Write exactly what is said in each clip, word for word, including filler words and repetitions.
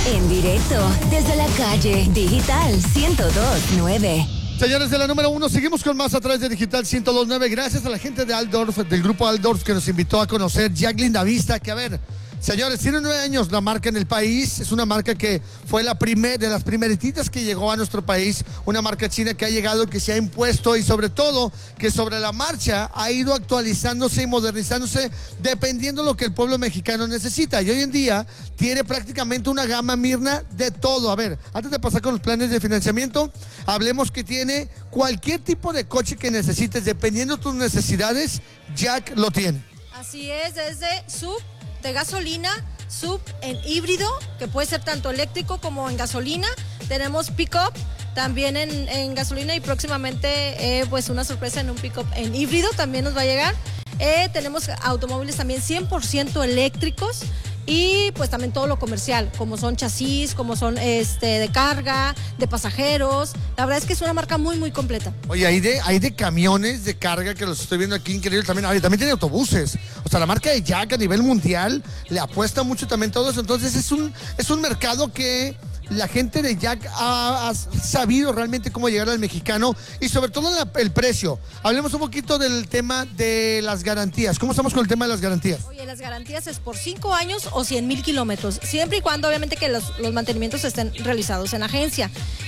En directo desde la calle Digital ciento dos punto nueve. Señores de la número uno, seguimos con más a través de Digital ciento dos punto nueve. Gracias a la gente de Altdorf, del grupo Altdorf, que nos invitó a conocer Jack Lindavista, que a ver, señores, tiene nueve años la marca en el país. Es una marca que fue la primer, de las primerititas que llegó a nuestro país. Una marca china que ha llegado, que se ha impuesto y sobre todo que sobre la marcha ha ido actualizándose y modernizándose dependiendo de lo que el pueblo mexicano necesita. Y hoy en día tiene prácticamente una gama, Mirna, de todo. A ver, antes de pasar con los planes de financiamiento, hablemos que tiene cualquier tipo de coche que necesites. Dependiendo de tus necesidades, Jack lo tiene. Así es, desde sub de gasolina, sub en híbrido, que puede ser tanto eléctrico como en gasolina. Tenemos pick-up también en, en gasolina y próximamente eh, pues una sorpresa en un pick-up en híbrido también nos va a llegar. Eh, tenemos automóviles también cien por ciento eléctricos y pues también todo lo comercial, como son chasis, como son este de carga, de pasajeros. La verdad es que es una marca muy muy completa. Oye, hay de, hay de camiones de carga que los estoy viendo aquí, increíble también. Oye, también tiene autobuses. O sea, la marca de Jack a nivel mundial le apuesta mucho también todo eso. Entonces es un, es un mercado que la gente de Jack ha, ha sabido realmente cómo llegar al mexicano y sobre todo la, el precio. Hablemos un poquito del tema de las garantías. ¿Cómo estamos con el tema de las garantías? Oye, las garantías es por cinco años o cien mil kilómetros, siempre y cuando obviamente que los, los mantenimientos estén realizados en agencia.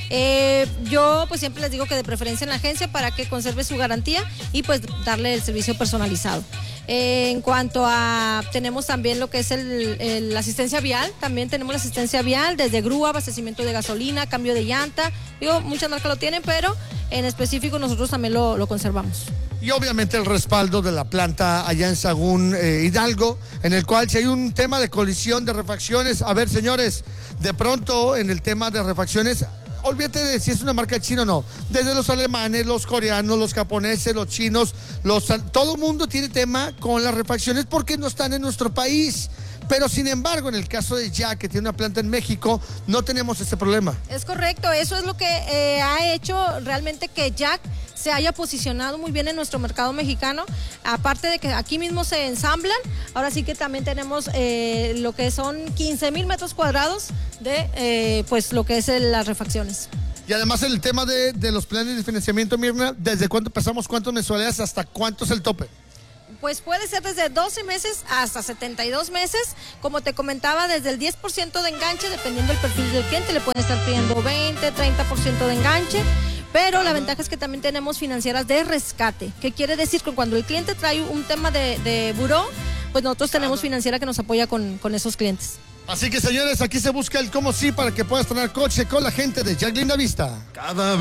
Eh, yo pues siempre les digo que de preferencia en la agencia para que conserve su garantía y pues darle el servicio personalizado. Eh, en cuanto a, tenemos también lo que es el, el, la asistencia vial, también tenemos la asistencia vial desde grúa, abastecimiento de gasolina, cambio de llanta. Digo, muchas marcas lo tienen, pero en específico nosotros también lo, lo conservamos. Y obviamente el respaldo de la planta allá en Sagún, eh, Hidalgo, en el cual si hay un tema de colisión, de refacciones, a ver señores, de pronto en el tema de refacciones, olvídate de si es una marca china o no. Desde los alemanes, los coreanos, los japoneses, los chinos, los, todo el mundo tiene tema con las refacciones porque no están en nuestro país. Pero sin embargo, en el caso de Jack, que tiene una planta en México, no tenemos ese problema. Es correcto, eso es lo que eh, ha hecho realmente que Jack se haya posicionado muy bien en nuestro mercado mexicano. Aparte de que aquí mismo se ensamblan, ahora sí que también tenemos eh, lo que son quince mil metros cuadrados de eh, pues lo que es el, las refacciones. Y además en el tema de, de los planes de financiamiento, Mirna, ¿desde cuánto empezamos? ¿Cuántas mensualidades? ¿Hasta cuánto es el tope? Pues puede ser desde doce meses hasta setenta y dos meses. Como te comentaba, desde el diez por ciento de enganche, dependiendo del perfil del cliente, le pueden estar pidiendo veinte, treinta por ciento de enganche. Pero la ventaja es que también tenemos financieras de rescate. ¿Qué quiere decir? Que cuando el cliente trae un tema de, de buró, pues nosotros tenemos financiera que nos apoya con, con esos clientes. Así que señores, aquí se busca el cómo sí para que puedas tener coche con la gente de Jack Lindavista. Cada